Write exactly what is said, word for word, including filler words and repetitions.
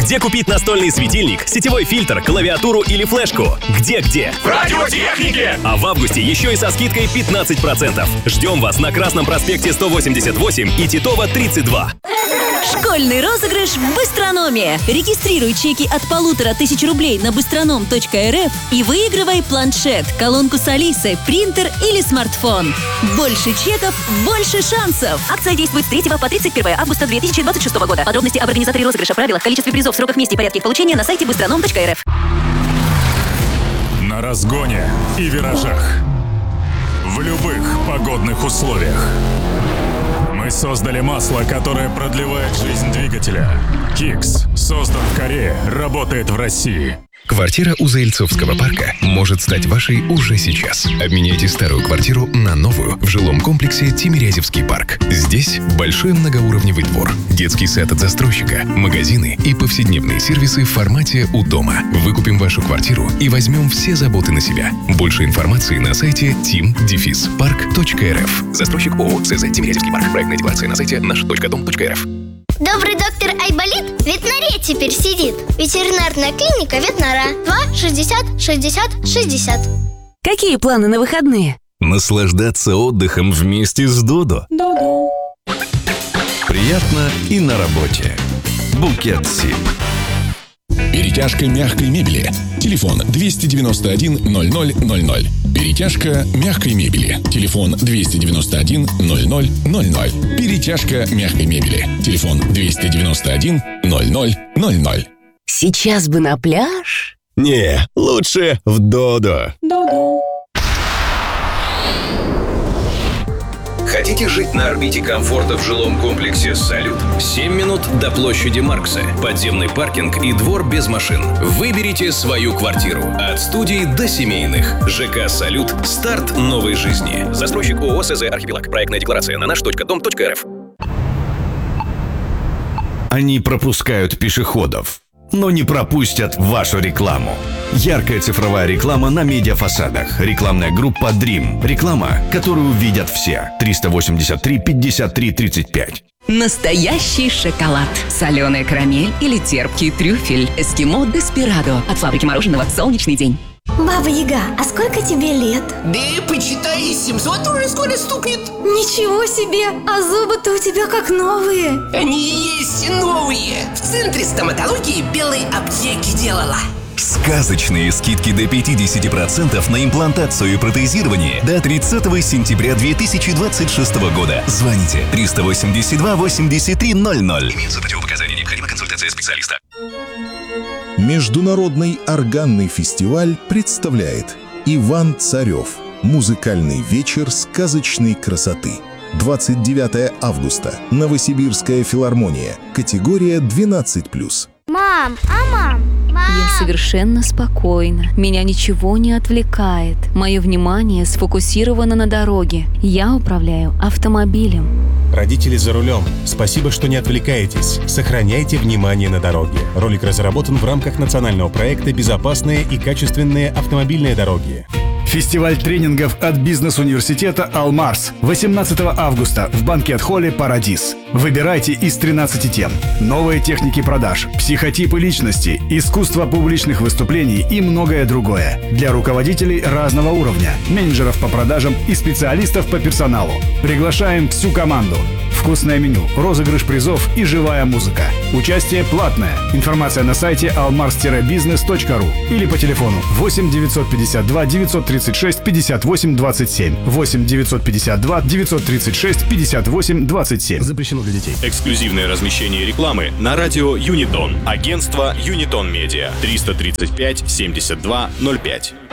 Где купить настольный светильник, сетевой фильтр, клавиатуру или флешку? Где-где? В Радиотехнике! А в августе еще и со скидкой пятнадцать процентов. Ждем вас на Красном проспекте сто восемьдесят восемь и Титова тридцать два. Школьный розыгрыш «Быстрономия». Регистрируй чеки от полутора тысяч рублей на быстроном точка эр эф и выигрывай планшет, колонку с Алисой, принтер или смартфон. Больше чеков, больше шансов. Акция действует с третьего по тридцать первое августа две тысячи двадцать шестого года. Подробности об организаторе розыгрыша, правилах, количестве призов, сроках, месте и порядке их получения на сайте быстроном точка эр эф. На разгоне и виражах. В любых погодных условиях. Мы создали масло, которое продлевает жизнь двигателя. Кикс создан в Корее, работает в России. Квартира у Заильцовского парка может стать вашей уже сейчас. Обменяйте старую квартиру на новую в жилом комплексе Тимирязевский парк. Здесь большой многоуровневый двор, детский сад от застройщика, магазины и повседневные сервисы в формате «У дома». Выкупим вашу квартиру и возьмем все заботы на себя. Больше информации на сайте тим парк точка эр эф. Застройщик ООО СЗ Тимирязевский парк. Проектная декларация на сайте наш точка дом точка эр эф. Добрый доктор Айболит в ветнаре теперь сидит. Ветеринарная клиника Ветнара. два шестьдесят шестьдесят шестьдесят. Какие планы на выходные? Наслаждаться отдыхом вместе с Додо. Додо. Приятно и на работе. Букет Сип. Перетяжка мягкой мебели. Телефон двести девяносто один ноль ноль ноль ноль. Перетяжка мягкой мебели. Телефон двести девяносто один ноль ноль ноль ноль. Перетяжка мягкой мебели. Телефон двести девяносто один ноль ноль ноль ноль. Сейчас бы на пляж? Не, лучше в Додо. Додо. Хотите жить на орбите комфорта в жилом комплексе «Салют»? семь минут до площади Маркса, подземный паркинг и двор без машин. Выберите свою квартиру. От студий до семейных. ЖК «Салют». Старт новой жизни. Застройщик ООО СЗ «Архипелаг». Проектная декларация на наш точка дом точка эр эф. Они пропускают пешеходов, но не пропустят вашу рекламу. Яркая цифровая реклама на медиафасадах. Рекламная группа Dream. Реклама, которую видят все. триста восемьдесят три пятьдесят три тридцать пять. Настоящий шоколад. Соленая карамель или терпкий трюфель. Эскимо Деспирадо. От фабрики мороженого «Солнечный день». Баба Яга, а сколько тебе лет? Да почитай, семьсот уже скоро стукнет. Ничего себе, а зубы-то у тебя как новые. Они и есть новые. В центре стоматологии белой аптеки делала. Сказочные скидки до пятьдесят процентов на имплантацию и протезирование до тридцатого сентября две тысячи двадцать шестого года. Звоните триста восемьдесят два восемьдесят три ноль ноль. Имеются противопоказания, необходима консультация специалиста. Международный органный фестиваль представляет Иван Царев. Музыкальный вечер сказочной красоты. двадцать девятого августа. Новосибирская филармония. Категория двенадцать плюс. Мам, а мам? Мам. Я совершенно спокойна. Меня ничего не отвлекает. Мое внимание сфокусировано на дороге. Я управляю автомобилем. Родители за рулем. Спасибо, что не отвлекаетесь. Сохраняйте внимание на дороге. Ролик разработан в рамках национального проекта «Безопасные и качественные автомобильные дороги». Фестиваль тренингов от бизнес-университета «Алмарс» восемнадцатого августа в банкет-холле «Парадис». Выбирайте из тринадцати тем. Новые техники продаж, психотипы личности, искусство публичных выступлений и многое другое. Для руководителей разного уровня, менеджеров по продажам и специалистов по персоналу. Приглашаем всю команду. Вкусное меню, розыгрыш призов и живая музыка. Участие платное. Информация на сайте almars бизнес точка ру или по телефону восемь девятьсот пятьдесят два девятьсот тридцать шесть пятьдесят восемь двадцать семь. восемь девятьсот пятьдесят два девятьсот тридцать шесть пятьдесят восемь двадцать семь. Запрещено для детей. Эксклюзивное размещение рекламы на радио Юнитон. Агентство Юнитон Медиа. триста тридцать пять семьдесят два ноль пять.